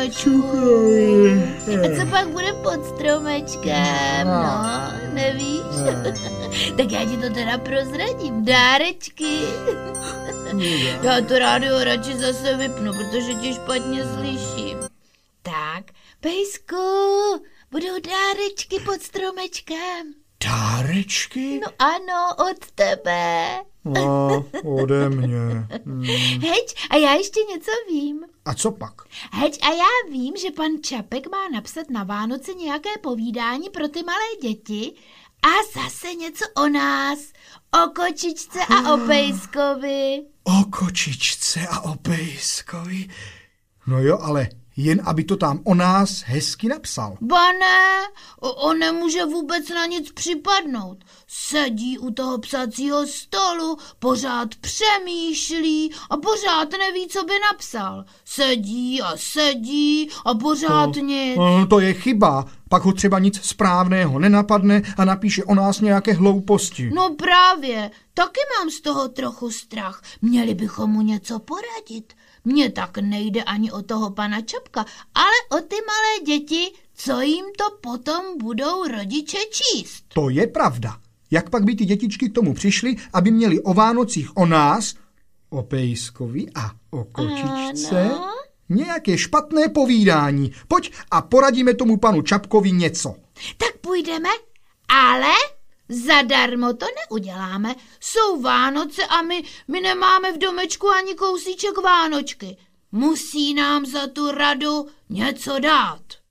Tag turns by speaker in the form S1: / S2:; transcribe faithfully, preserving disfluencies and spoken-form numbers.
S1: stromečku. A co pak bude pod stromečkem, no, nevíš? Tak já ti to teda prozradím, dárečky. Já to rádio radši zase vypnu, protože tě špatně slyším. Tak, Pejsku, budou dárečky pod stromečkem.
S2: Dárečky?
S1: No ano, od tebe.
S2: No, ode mě. Hmm.
S1: Heď, a já ještě něco vím.
S2: A co pak?
S1: Heď, a já vím, že pan Čapek má napsat na Vánoce nějaké povídání pro ty malé děti a zase něco o nás, o kočičce a o pejskovi.
S2: O kočičce a o pejskovi? No jo, ale jen aby to tam o nás hezky napsal.
S1: Ba ne, on nemůže vůbec na nic připadnout. Sedí u toho psacího stolu, pořád přemýšlí a pořád neví, co by napsal. Sedí a sedí a pořád
S2: no,
S1: nic.
S2: No, to je chyba. Pak ho třeba nic správného nenapadne a napíše o nás nějaké hlouposti.
S1: No právě, taky mám z toho trochu strach. Měli bychom mu něco poradit. Mně tak nejde ani o toho pana Čapka, ale o ty malé děti, co jim to potom budou rodiče číst.
S2: To je pravda. Jak pak by ty dětičky k tomu přišly, aby měli o Vánocích o nás, o pejskovi a o kočičce
S1: ano?
S2: Nějaké špatné povídání. Pojď a poradíme tomu panu Čapkovi něco.
S1: Tak půjdeme, ale zadarmo to neuděláme. Jsou Vánoce a my, my nemáme v domečku ani kousíček Vánočky. Musí nám za tu radu něco dát.